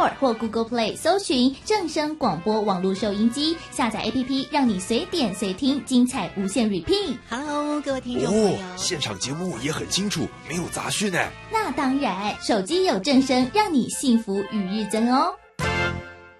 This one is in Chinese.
Store 或 Google Play 搜寻正声广播网络收音机，下载 APP， 让你随点随听，精彩无限 repeat。 Hello， 各位听众朋友， 现场节目也很清楚，没有杂讯呢。 那当然，手机有正声，让你幸福与日增哦。